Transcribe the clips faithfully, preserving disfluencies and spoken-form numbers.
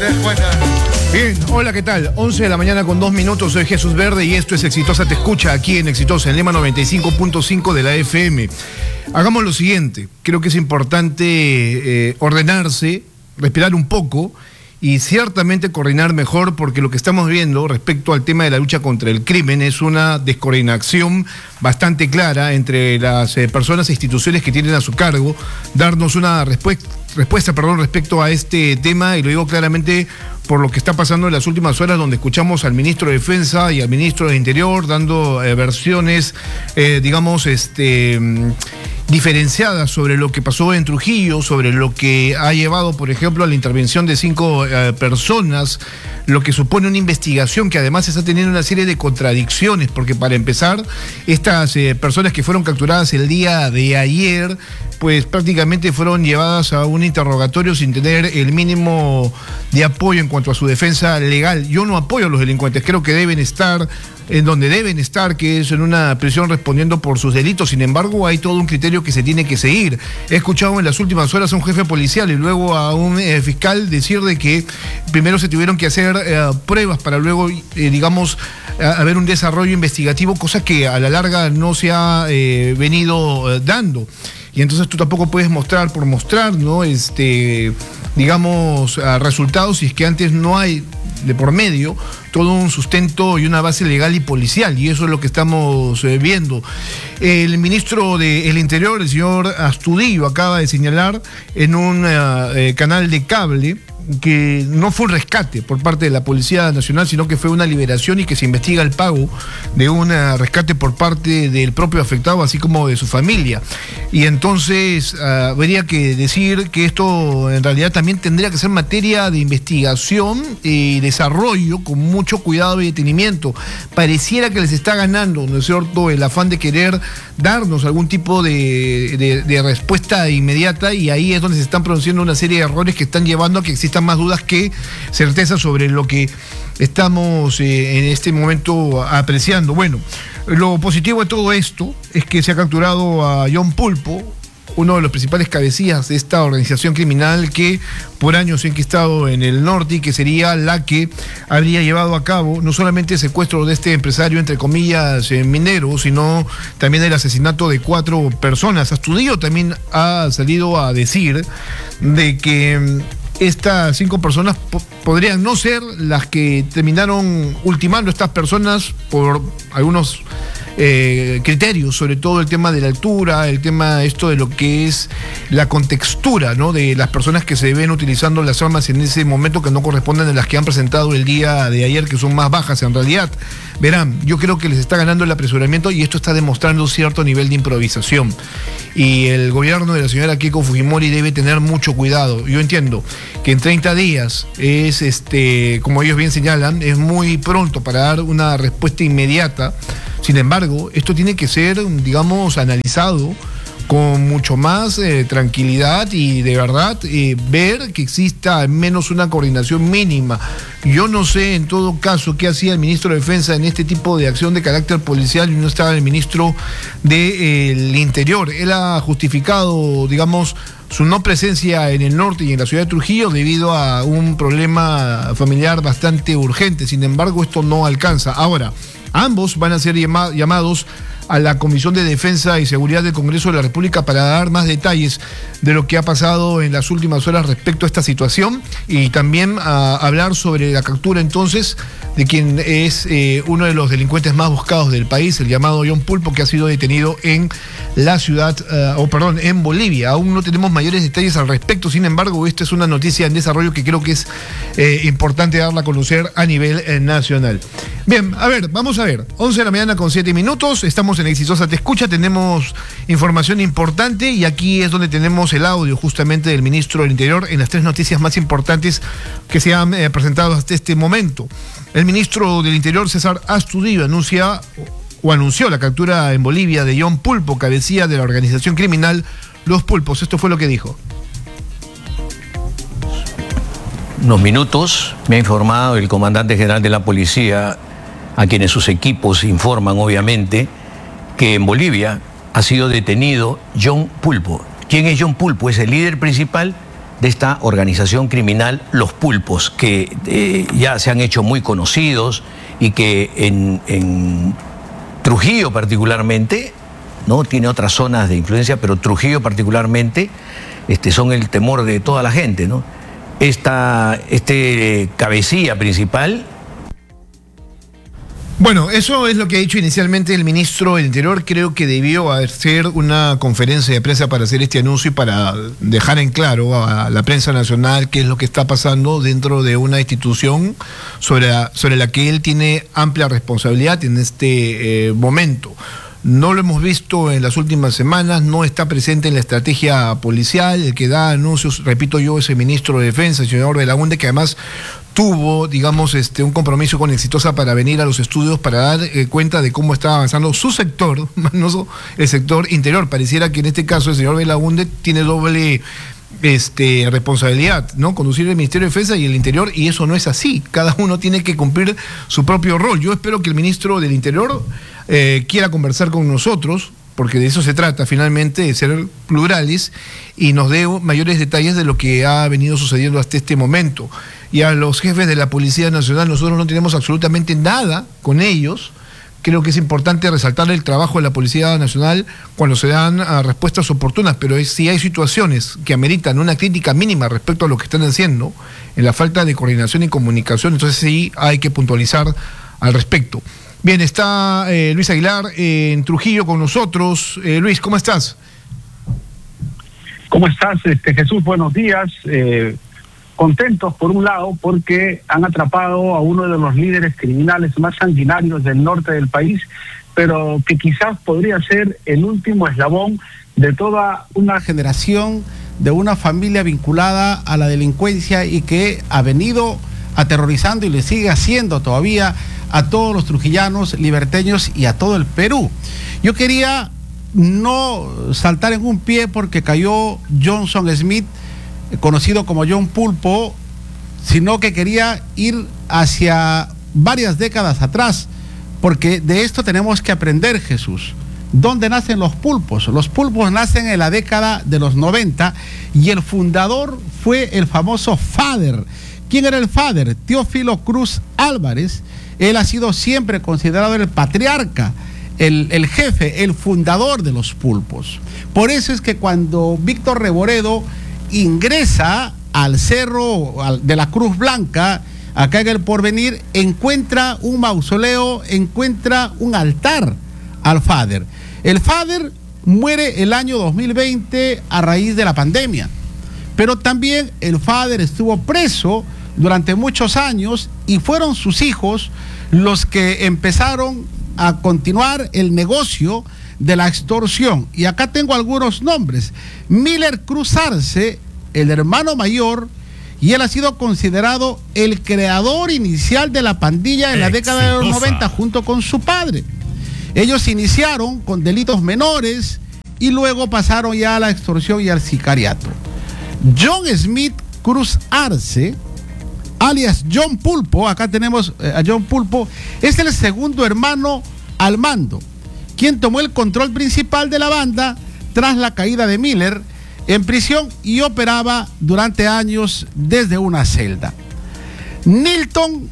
Bien, hola, ¿qué tal? once de la mañana con dos minutos, soy Jesús Verde y esto es Exitosa Te Escucha, aquí en Exitosa, en Lema noventa y cinco punto cinco de la F M. Hagamos lo siguiente, creo que es importante eh, ordenarse, respirar un poco y ciertamente coordinar mejor, porque lo que estamos viendo respecto al tema de la lucha contra el crimen es una descoordinación bastante clara entre las eh, personas e instituciones que tienen a su cargo darnos una respuesta, respuesta perdón, respecto a este tema, y lo digo claramente por lo que está pasando en las últimas horas, donde escuchamos al ministro de Defensa y al ministro de Interior dando eh, versiones, eh, digamos, este, diferenciadas sobre lo que pasó en Trujillo, sobre lo que ha llevado, por ejemplo, a la intervención de cinco eh, personas, lo que supone una investigación que además está teniendo una serie de contradicciones, porque para empezar, estas eh, personas que fueron capturadas el día de ayer, pues prácticamente fueron llevadas a un interrogatorio sin tener el mínimo de apoyo en cuanto a su defensa legal. Yo no apoyo a los delincuentes, creo que deben estar en donde deben estar, que es en una prisión respondiendo por sus delitos. Sin embargo, hay todo un criterio que se tiene que seguir. He escuchado en las últimas horas a un jefe policial y luego a un eh, fiscal decir de que primero se tuvieron que hacer eh, pruebas para luego, eh, digamos, haber un desarrollo investigativo, cosa que a la larga no se ha eh, venido eh, dando. Y entonces tú tampoco puedes mostrar por mostrar, ¿no? Este, digamos, resultados, si es que antes no hay de por medio todo un sustento y una base legal y policial, y eso es lo que estamos eh, viendo. El ministro del Interior, el señor Astudillo, acaba de señalar en un eh, canal de cable que no fue un rescate por parte de la Policía Nacional, sino que fue una liberación y que se investiga el pago de un rescate por parte del propio afectado, así como de su familia. Y entonces uh, habría que decir que esto en realidad también tendría que ser materia de investigación y desarrollo con mucho cuidado y detenimiento. Pareciera que les está ganando, ¿no es cierto?, el afán de querer darnos algún tipo de, de, de respuesta inmediata, y ahí es donde se están produciendo una serie de errores que están llevando a que existan más dudas que certezas sobre lo que estamos eh, en este momento apreciando. Bueno, lo positivo de todo esto es que se ha capturado a John Pulpo, uno de los principales cabecillas de esta organización criminal que por años se ha enquistado en el norte y que sería la que habría llevado a cabo no solamente el secuestro de este empresario, entre comillas, eh, minero, sino también el asesinato de cuatro personas. Astudillo también ha salido a decir de que estas cinco personas po- podrían no ser las que terminaron ultimando a estas personas por algunos eh, criterios, sobre todo el tema de la altura, el tema esto de lo que es la contextura, ¿no?, de las personas que se ven utilizando las armas en ese momento, que no corresponden a las que han presentado el día de ayer, que son más bajas en realidad. Verán, yo creo que les está ganando el apresuramiento y esto está demostrando cierto nivel de improvisación. Y el gobierno de la señora Keiko Fujimori debe tener mucho cuidado. Yo entiendo que en treinta días es, este, como ellos bien señalan, es muy pronto para dar una respuesta inmediata. Sin embargo, esto tiene que ser, digamos, analizado con mucho más eh, tranquilidad y de verdad eh, ver que exista al menos una coordinación mínima. Yo no sé en todo caso qué hacía el ministro de Defensa en este tipo de acción de carácter policial y no estaba el ministro del Interior. Él ha justificado, digamos, su no presencia en el norte y en la ciudad de Trujillo debido a un problema familiar bastante urgente. Sin embargo, esto no alcanza. Ahora, ambos van a ser llama- llamados a la Comisión de Defensa y Seguridad del Congreso de la República para dar más detalles de lo que ha pasado en las últimas horas respecto a esta situación, y también a hablar sobre la captura entonces de quien es eh, uno de los delincuentes más buscados del país, el llamado John Pulpo, que ha sido detenido en la ciudad, uh, o perdón, en Bolivia. Aún no tenemos mayores detalles al respecto, sin embargo, esta es una noticia en desarrollo que creo que es eh, importante darla a conocer a nivel eh, nacional. Bien, a ver, vamos a ver, once de la mañana con siete minutos, estamos en Exitosa Te Escucha, tenemos información importante y aquí es donde tenemos el audio justamente del ministro del Interior en las tres noticias más importantes que se han eh, presentado hasta este momento. El ministro del Interior, César Astudillo, anuncia o anunció la captura en Bolivia de John Pulpo, cabecilla de la organización criminal Los Pulpos. Esto fue lo que dijo. Unos minutos me ha informado el comandante general de la policía, a quienes sus equipos informan obviamente, que en Bolivia ha sido detenido John Pulpo. ¿Quién es John Pulpo? Es el líder principal de esta organización criminal, Los Pulpos, que eh, ya se han hecho muy conocidos y que en, en Trujillo particularmente, ¿no? Tiene otras zonas de influencia, pero Trujillo particularmente este, son el temor de toda la gente, ¿no? Esta este cabecilla principal. Bueno, eso es lo que ha dicho inicialmente el ministro del Interior. Creo que debió hacer una conferencia de prensa para hacer este anuncio y para dejar en claro a la prensa nacional qué es lo que está pasando dentro de una institución sobre la, sobre la que él tiene amplia responsabilidad en este eh, momento. No lo hemos visto en las últimas semanas, no está presente en la estrategia policial. El que da anuncios, repito yo, es el ministro de Defensa, el señor Belaúnde, que además tuvo, digamos, este, un compromiso con Exitosa para venir a los estudios para dar eh, cuenta de cómo estaba avanzando su sector, no el sector interior. Pareciera que en este caso el señor Belaúnde tiene doble este, responsabilidad, ¿no? Conducir el Ministerio de Defensa y el Interior, y eso no es así. Cada uno tiene que cumplir su propio rol. Yo espero que el ministro del Interior eh, quiera conversar con nosotros, porque de eso se trata finalmente, de ser plurales, y nos dé mayores detalles de lo que ha venido sucediendo hasta este momento. Y a los jefes de la Policía Nacional, nosotros no tenemos absolutamente nada con ellos. Creo que es importante resaltar el trabajo de la Policía Nacional cuando se dan uh, respuestas oportunas, pero es, si hay situaciones que ameritan una crítica mínima respecto a lo que están haciendo, en la falta de coordinación y comunicación, entonces sí hay que puntualizar al respecto. Bien, está eh, Luis Aguilar eh, en Trujillo con nosotros. Eh, Luis, ¿cómo estás? ¿Cómo estás, este, Jesús? Buenos días. Eh, contentos, por un lado, porque han atrapado a uno de los líderes criminales más sanguinarios del norte del país, pero que quizás podría ser el último eslabón de toda una generación, de una familia vinculada a la delincuencia y que ha venido aterrorizando y le sigue haciendo todavía a todos los trujillanos, liberteños y a todo el Perú. Yo quería no saltar en un pie porque cayó Johnson Smith, conocido como John Pulpo, sino que quería ir hacia varias décadas atrás, porque de esto tenemos que aprender, Jesús. ¿Dónde nacen los pulpos? Los pulpos nacen en la década de los noventa y el fundador fue el famoso Father. ¿Quién era el Father? Teófilo Cruz Álvarez. Él ha sido siempre considerado el patriarca, el, el jefe, el fundador de los pulpos. Por eso es que cuando Víctor Reboredo ingresa al cerro al, de la Cruz Blanca, acá en el Porvenir, encuentra un mausoleo, encuentra un altar al Father. El Father muere el año dos mil veinte a raíz de la pandemia, pero también el Father estuvo preso durante muchos años y fueron sus hijos los que empezaron a continuar el negocio de la extorsión. Y acá tengo algunos nombres. Miller Cruz Arce, el hermano mayor, y él ha sido considerado el creador inicial de la pandilla en la Exitosa década de los noventa junto con su padre. Ellos iniciaron con delitos menores y luego pasaron ya a la extorsión y al sicariato. John Smith Cruz Arce, alias John Pulpo, acá tenemos a John Pulpo, es el segundo hermano al mando, quien tomó el control principal de la banda tras la caída de Miller en prisión y operaba durante años desde una celda. Nilton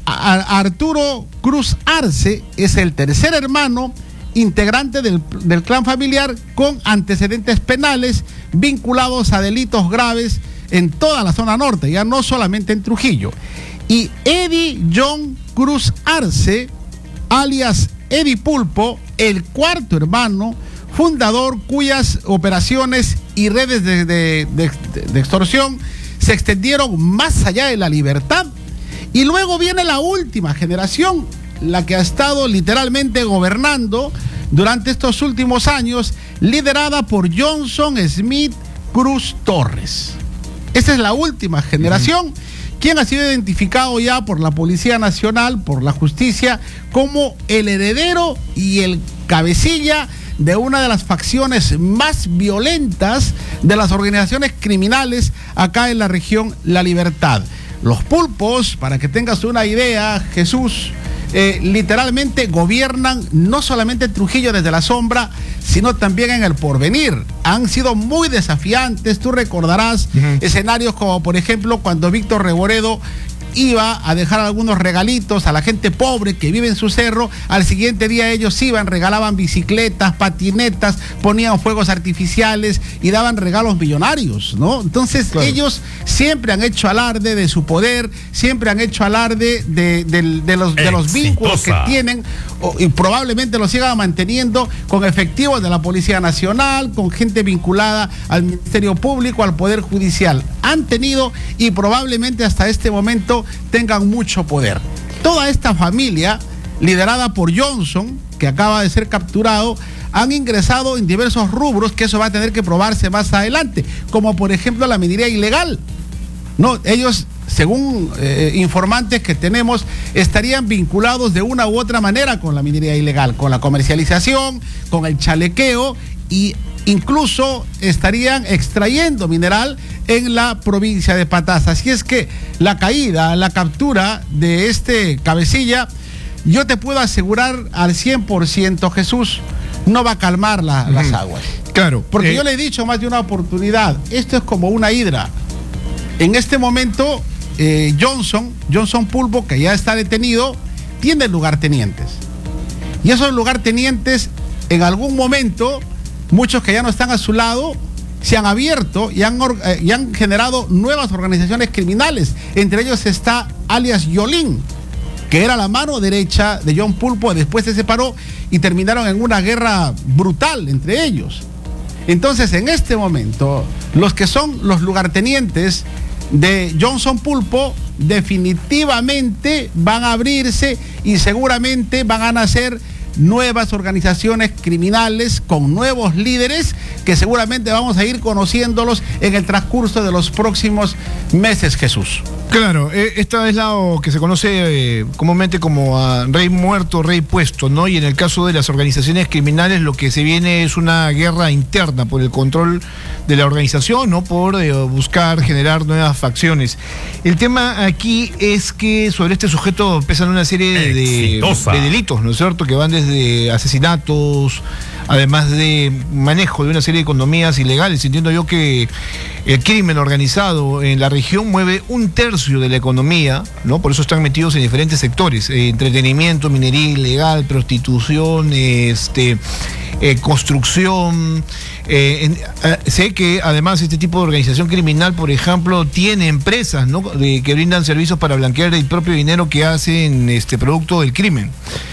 Arturo Cruz Arce es el tercer hermano integrante del, del clan familiar con antecedentes penales vinculados a delitos graves en toda la zona norte, ya no solamente en Trujillo. Y Eddie John Cruz Arce, alias Eddie Pulpo, el cuarto hermano, fundador cuyas operaciones y redes de, de, de, de extorsión se extendieron más allá de la libertad. Y luego viene la última generación, la que ha estado literalmente gobernando durante estos últimos años, liderada por Johnson Smith Cruz Torres. Esta es la última generación, uh-huh. quien ha sido identificado ya por la Policía Nacional, por la justicia, como el heredero y el cabecilla de una de las facciones más violentas de las organizaciones criminales acá en la región La Libertad. Los pulpos, para que tengas una idea, Jesús, eh, literalmente gobiernan no solamente Trujillo desde la sombra, sino también en el porvenir. Han sido muy desafiantes. Tú recordarás uh-huh. escenarios como, por ejemplo, cuando Víctor Revoredo iba a dejar algunos regalitos a la gente pobre que vive en su cerro. Al siguiente día ellos iban, regalaban bicicletas, patinetas, ponían fuegos artificiales y daban regalos millonarios, ¿no? Entonces claro. ellos siempre han hecho alarde de su poder, siempre han hecho alarde de, de, de, los, de los vínculos que tienen, o, y probablemente los sigan manteniendo con efectivos de la Policía Nacional, con gente vinculada al Ministerio Público, al Poder Judicial. Han tenido y probablemente hasta este momento tengan mucho poder. Toda esta familia, liderada por Johnson, que acaba de ser capturado, han ingresado en diversos rubros que eso va a tener que probarse más adelante, como por ejemplo la minería ilegal. No, ellos, según eh, informantes que tenemos, estarían vinculados de una u otra manera con la minería ilegal, con la comercialización, con el chalequeo, y incluso estarían extrayendo mineral en la provincia de Patas. Así es que la caída, la captura de este cabecilla, yo te puedo asegurar al cien por ciento, Jesús, no va a calmar la, uh-huh. las aguas. Claro. Porque eh... yo le he dicho más de una oportunidad, esto es como una hidra. En este momento, eh, Johnson, Johnson Pulpo, que ya está detenido, tiene lugartenientes. Y esos lugartenientes, en algún momento, muchos que ya no están a su lado, se han abierto y han, eh, y han generado nuevas organizaciones criminales. Entre ellos está alias Yolín, que era la mano derecha de John Pulpo, después se separó y terminaron en una guerra brutal entre ellos. Entonces, en este momento, los que son los lugartenientes de Johnson Pulpo definitivamente van a abrirse y seguramente van a nacer nuevas organizaciones criminales con nuevos líderes que seguramente vamos a ir conociéndolos en el transcurso de los próximos meses, Jesús. Claro, eh, esta es la que se conoce eh, comúnmente como a rey muerto, rey puesto, ¿no? Y en el caso de las organizaciones criminales lo que se viene es una guerra interna por el control de la organización, ¿no? Por eh, buscar generar nuevas facciones. El tema aquí es que sobre este sujeto pesan una serie de, de delitos, ¿no es cierto? Que van desde asesinatos, además de manejo de una serie de economías ilegales. Entiendo yo que el crimen organizado en la región mueve un tercio de la economía, ¿no? Por eso están metidos en diferentes sectores: eh, entretenimiento, minería ilegal, prostitución, este, eh, construcción. Eh, en, eh, sé que además este tipo de organización criminal, por ejemplo, tiene empresas, ¿no? De, que brindan servicios para blanquear el propio dinero que hacen este producto del crimen.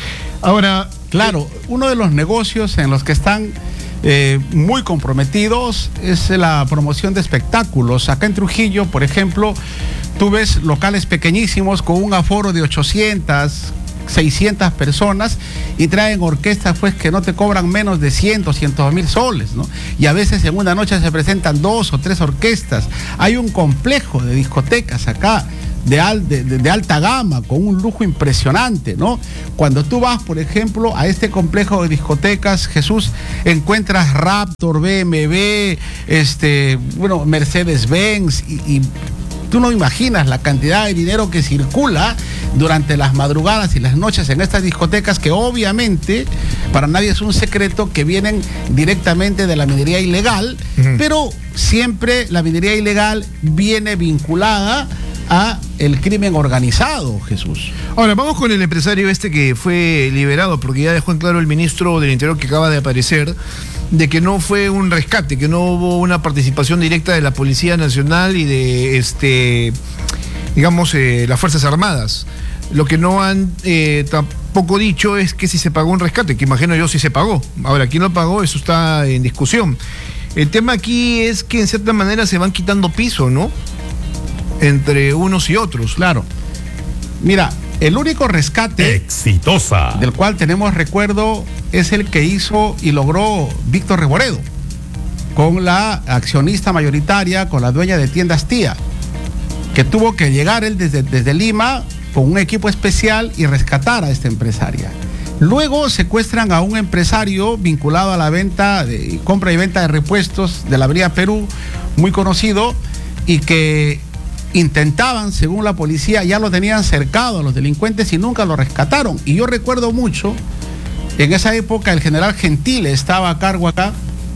Ahora, claro, uno de los negocios en los que están eh, muy comprometidos es la promoción de espectáculos. Acá en Trujillo, por ejemplo, tú ves locales pequeñísimos con un aforo de ochocientas, seiscientas personas y traen orquestas pues que no te cobran menos de cien, doscientos mil soles, ¿no? Y a veces en una noche se presentan dos o tres orquestas. Hay un complejo de discotecas acá De, al, de, de alta gama, con un lujo impresionante, ¿no? Cuando tú vas, por ejemplo, a este complejo de discotecas, Jesús, encuentras Raptor, B M W, este, bueno, Mercedes-Benz, y, y tú no imaginas la cantidad de dinero que circula durante las madrugadas y las noches en estas discotecas, que obviamente para nadie es un secreto que vienen directamente de la minería ilegal, uh-huh. pero siempre la minería ilegal viene vinculada a el crimen organizado, Jesús. Ahora, vamos con el empresario este que fue liberado, porque ya dejó en claro el ministro del Interior, que acaba de aparecer, de que no fue un rescate, que no hubo una participación directa de la Policía Nacional y de, este, digamos, eh, las Fuerzas Armadas. Lo que no han eh, tampoco dicho es que si se pagó un rescate, que imagino yo si se pagó. Ahora, ¿quién lo pagó? Eso está en discusión. El tema aquí es que en cierta manera se van quitando piso, ¿no? Entre unos y otros. Claro. Mira, el único rescate exitosa del cual tenemos recuerdo es el que hizo y logró Víctor Revoredo con la accionista mayoritaria, con la dueña de Tiendas Tía, que tuvo que llegar él desde, desde Lima con un equipo especial y rescatar a esta empresaria. Luego secuestran a un empresario vinculado a la venta, de, compra y venta de repuestos de la Avenida Perú, muy conocido, y que intentaban, según la policía, ya lo tenían cercado a los delincuentes y nunca lo rescataron. Y yo recuerdo mucho En esa época el general Gentile estaba a cargo acá.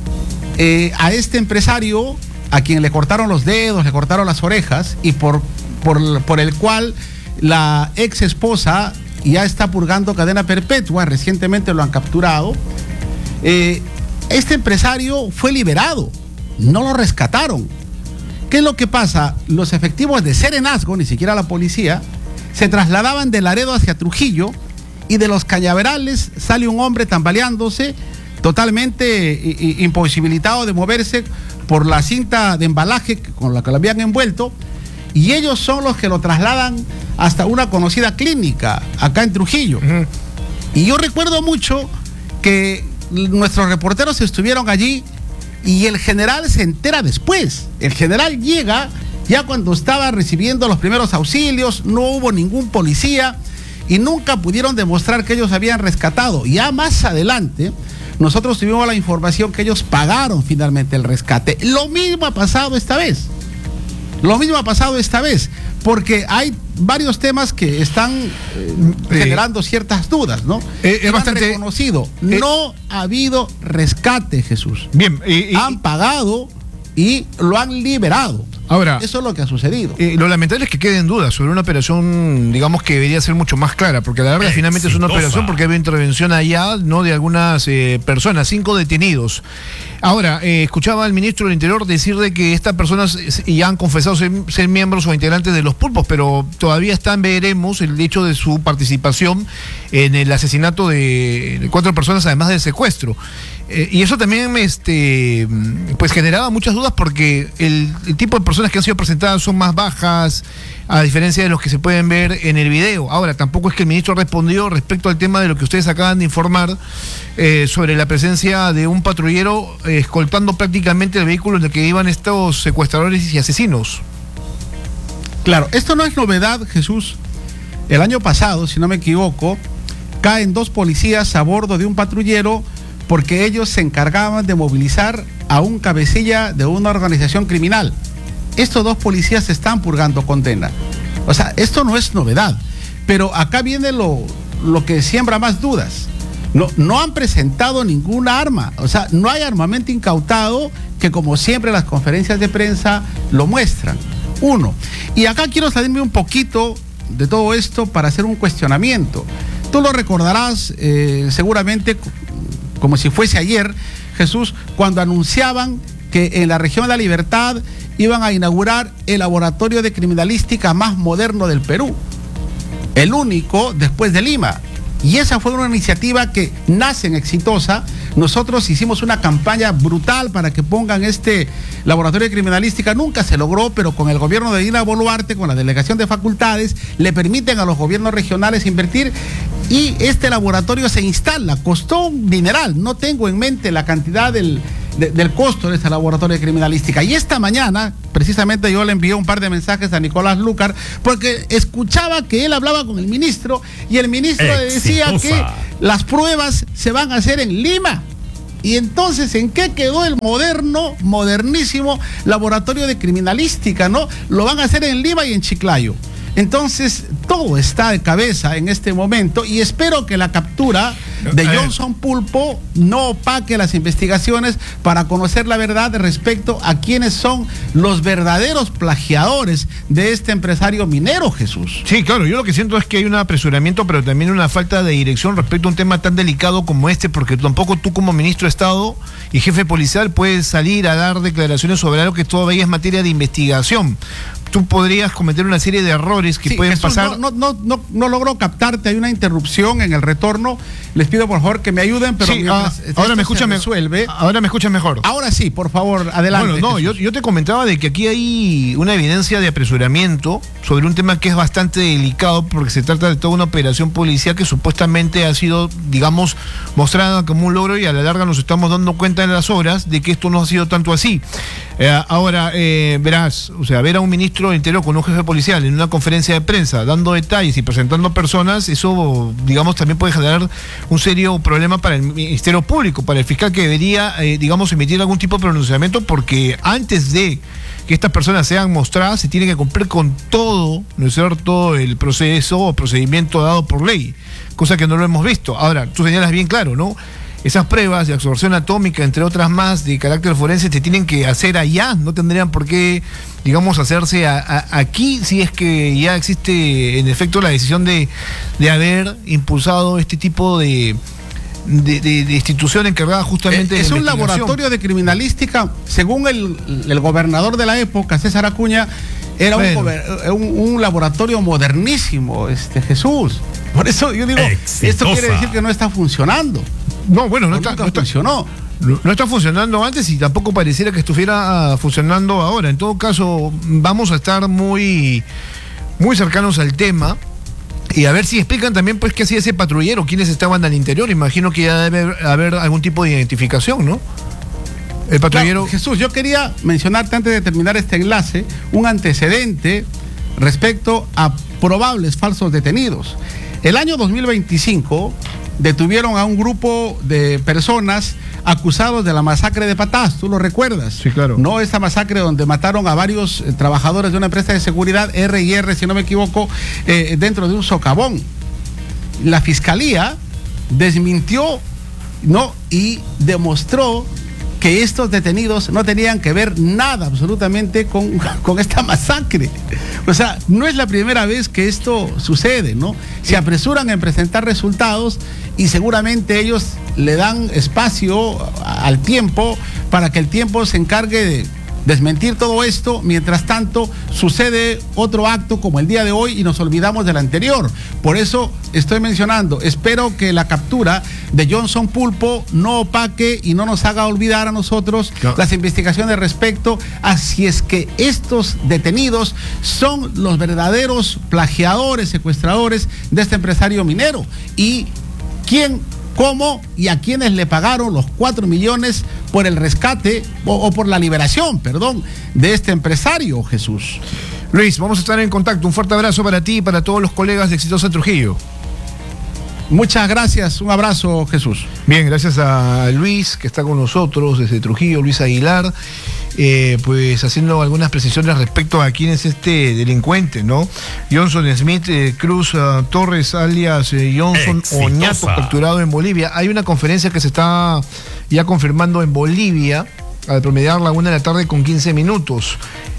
Eh, a este empresario, a quien le cortaron los dedos, le cortaron las orejas, y por, por, por el cual la ex esposa ya está purgando cadena perpetua, recientemente lo han capturado. Eh, este empresario fue liberado, no lo rescataron. ¿Qué es lo que pasa? Los efectivos de Serenazgo, ni siquiera la policía, se trasladaban de Laredo hacia Trujillo, y de los cañaverales sale un hombre tambaleándose, totalmente imposibilitado de moverse por la cinta de embalaje con la que lo habían envuelto, y ellos son los que lo trasladan hasta una conocida clínica acá en Trujillo. Uh-huh. Y yo recuerdo mucho que nuestros reporteros estuvieron allí y el general se entera después. El general llega ya cuando estaba recibiendo los primeros auxilios, no hubo ningún policía y nunca pudieron demostrar que ellos habían rescatado. Ya más adelante nosotros tuvimos la información que ellos pagaron finalmente el rescate. Lo mismo ha pasado esta vez. Lo mismo ha pasado esta vez, porque hay varios temas que están eh, generando ciertas dudas, ¿no? Eh, es bastante reconocido. Eh, no ha habido rescate, Jesús. Bien. Eh, Han pagado y lo han liberado. Ahora, eso es lo que ha sucedido. Eh, lo lamentable es que queden dudas sobre una operación, digamos, que debería ser mucho más clara, porque a la larga finalmente es una operación porque hay intervención allá, ¿no?, de algunas eh, personas, cinco detenidos. Ahora, eh, escuchaba al ministro del Interior decir de que estas personas ya han confesado ser, ser miembros o integrantes de los pulpos, pero todavía está en veremos el hecho de su participación en el asesinato de, de cuatro personas, además del secuestro. Eh, y eso también este, pues generaba muchas dudas porque el, el tipo de personas que han sido presentadas son más bajas, a diferencia de los que se pueden ver en el video. Ahora, tampoco es que el ministro respondió respecto al tema de lo que ustedes acaban de informar eh, sobre la presencia de un patrullero eh, escoltando prácticamente el vehículo en el que iban estos secuestradores y asesinos. Claro, esto no es novedad, Jesús. El año pasado, si no me equivoco, caen dos policías a bordo de un patrullero porque ellos se encargaban de movilizar a un cabecilla de una organización criminal. Estos dos policías están purgando condena. O sea, esto no es novedad. Pero acá viene lo, lo que siembra más dudas. No, no han presentado ninguna arma. O sea, no hay armamento incautado, que como siempre las conferencias de prensa lo muestran. Uno. Y acá quiero salirme un poquito de todo esto para hacer un cuestionamiento. Tú lo recordarás eh, seguramente como si fuese ayer, Jesús, cuando anunciaban que en la región de La Libertad iban a inaugurar el laboratorio de criminalística más moderno del Perú, el único después de Lima. Y esa fue una iniciativa que nace en Exitosa. Nosotros hicimos una campaña brutal para que pongan este laboratorio de criminalística. Nunca se logró, pero con el gobierno de Dina Boluarte, con la delegación de facultades, le permiten a los gobiernos regionales invertir y este laboratorio se instala. Costó un dineral, no tengo en mente la cantidad del, de, del costo de este laboratorio de criminalística. Y esta mañana, precisamente yo le envié un par de mensajes a Nicolás Lucar, porque escuchaba que él hablaba con el ministro y el ministro le decía que las pruebas se van a hacer en Lima. Y entonces, ¿en qué quedó el moderno, modernísimo laboratorio de criminalística, no? Lo van a hacer en Lima y en Chiclayo. Entonces, todo está de cabeza en este momento y espero que la captura de Johnson Pulpo no opaque las investigaciones para conocer la verdad respecto a quiénes son los verdaderos plagiadores de este empresario minero, Jesús. Sí, claro, yo lo que siento es que hay un apresuramiento, pero también una falta de dirección respecto a un tema tan delicado como este, porque tampoco tú como ministro de Estado y jefe policial puedes salir a dar declaraciones sobre algo que todavía es materia de investigación. Tú podrías cometer una serie de errores que sí, pueden Jesús, pasar. No, no, no, no logro captarte, hay una interrupción en el retorno. Les pido por favor que me ayuden, pero sí, ah, ahora me escuchan mejor. Ahora me escuchan mejor. Ahora sí, por favor, adelante. Bueno, no, yo, yo te comentaba de que aquí hay una evidencia de apresuramiento sobre un tema que es bastante delicado, porque se trata de toda una operación policial que supuestamente ha sido, digamos, mostrada como un logro y a la larga nos estamos dando cuenta en las horas de que esto no ha sido tanto así. Eh, ahora, eh, verás, o sea, ver a un ministro del Interior con un jefe policial en una conferencia de prensa dando detalles y presentando personas, eso, digamos, también puede generar un serio problema para el Ministerio Público, para el fiscal que debería, eh, digamos, emitir algún tipo de pronunciamiento, porque antes de que estas personas sean mostradas, se tiene que cumplir con todo, ¿no es cierto?, el proceso o procedimiento dado por ley, cosa que no lo hemos visto. Ahora, tú señalas bien claro, ¿no? Esas pruebas de absorción atómica, entre otras más, de carácter forense, se tienen que hacer allá, no tendrían por qué, digamos, hacerse a, a, aquí, si es que ya existe, en efecto, la decisión de, de haber impulsado este tipo de... De, de, de institución encargada justamente de es la un laboratorio de criminalística, según el, el gobernador de la época, César Acuña, era bueno. un, un, un laboratorio modernísimo, este Jesús. Por eso yo digo, Exitosa. Esto quiere decir que no está funcionando. No, bueno, no, está, no está, funcionó. No, no está funcionando antes y tampoco pareciera que estuviera funcionando ahora. En todo caso, vamos a estar muy, muy cercanos al tema. Y a ver si explican también, pues, qué hacía ese patrullero, quiénes estaban al interior. Imagino que ya debe haber algún tipo de identificación, ¿no? El patrullero... Claro, Jesús, yo quería mencionarte antes de terminar este enlace un antecedente respecto a probables falsos detenidos. El año dos mil veinticinco detuvieron a un grupo de personas acusados de la masacre de Patás, ¿tú lo recuerdas? Sí, claro. No, esta masacre donde mataron a varios eh, trabajadores de una empresa de seguridad, R y R, si no me equivoco, eh, dentro de un socavón. La fiscalía desmintió, ¿no?, y demostró que estos detenidos no tenían que ver nada absolutamente con, con esta masacre. O sea, no es la primera vez que esto sucede, ¿no? Se apresuran en presentar resultados y seguramente ellos le dan espacio al tiempo para que el tiempo se encargue de desmentir todo esto. Mientras tanto, sucede otro acto como el día de hoy y nos olvidamos del anterior. Por eso estoy mencionando, espero que la captura de Johnson Pulpo no opaque y no nos haga olvidar a nosotros no. las investigaciones respecto a si es que estos detenidos son los verdaderos plagiadores, secuestradores de este empresario minero y quién, cómo y a quienes le pagaron los cuatro millones por el rescate o, o por la liberación, perdón, de este empresario, Jesús. Luis, vamos a estar en contacto. Un fuerte abrazo para ti y para todos los colegas de Exitosa Trujillo. Muchas gracias, un abrazo, Jesús. Bien, gracias a Luis, que está con nosotros desde Trujillo, Luis Aguilar, eh, pues haciendo algunas precisiones respecto a quién es este delincuente, ¿no? Johnson Smith eh, Cruz uh, Torres, alias eh, Johnson Exitosa. Oñato, capturado en Bolivia. Hay una conferencia que se está ya confirmando en Bolivia, al promediar la una de la tarde con quince minutos.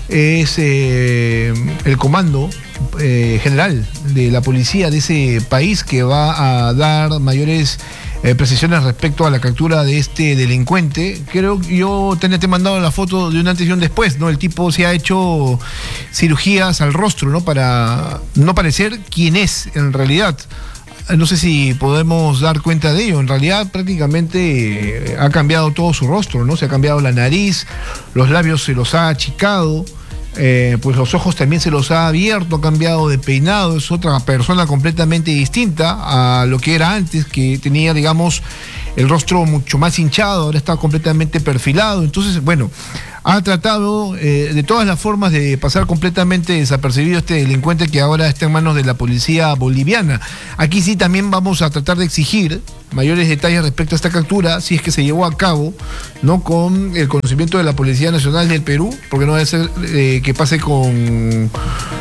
Es eh, el comando eh, general de la policía de ese país que va a dar mayores eh, precisiones respecto a la captura de este delincuente. Creo que yo te, te he mandado la foto de un antes y un después, ¿no? El tipo se ha hecho cirugías al rostro, ¿no? Para no parecer quién es en realidad. No sé si podemos dar cuenta de ello. En realidad prácticamente eh, ha cambiado todo su rostro, ¿no? Se ha cambiado la nariz, los labios se los ha achicado, eh, pues los ojos también se los ha abierto, ha cambiado de peinado, es otra persona completamente distinta a lo que era antes, que tenía, digamos, el rostro mucho más hinchado, ahora está completamente perfilado. Entonces, bueno, ha tratado eh, de todas las formas de pasar completamente desapercibido este delincuente que ahora está en manos de la policía boliviana. Aquí sí también vamos a tratar de exigir mayores detalles respecto a esta captura, si es que se llevó a cabo, ¿no?, con el conocimiento de la Policía Nacional del Perú, porque no debe ser eh, que pase con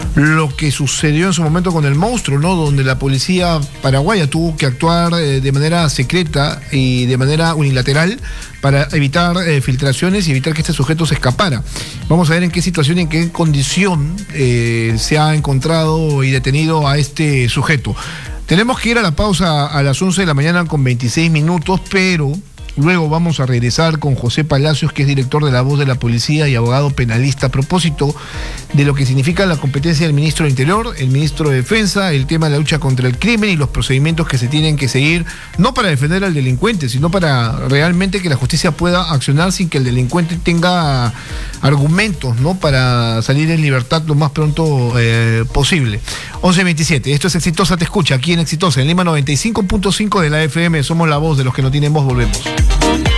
lo que sucedió en su momento con el monstruo, ¿no?, donde la policía paraguaya tuvo que actuar eh, de manera secreta y de manera unilateral para evitar eh, filtraciones y evitar que este sujeto se escapara. Vamos a ver en qué situación y en qué condición eh, se ha encontrado y detenido a este sujeto. Tenemos que ir a la pausa a las once de la mañana con veintiséis minutos, pero luego vamos a regresar con José Palacios, que es director de La Voz de la Policía y abogado penalista, a propósito de lo que significa la competencia del ministro del Interior, el ministro de Defensa, el tema de la lucha contra el crimen y los procedimientos que se tienen que seguir, no para defender al delincuente, sino para realmente que la justicia pueda accionar sin que el delincuente tenga argumentos, ¿no?, para salir en libertad lo más pronto eh, posible. once veintisiete, esto es Exitosa Te Escucha, aquí en Exitosa, en Lima noventa y cinco punto cinco de la F M, somos la voz de los que no tienen voz, volvemos.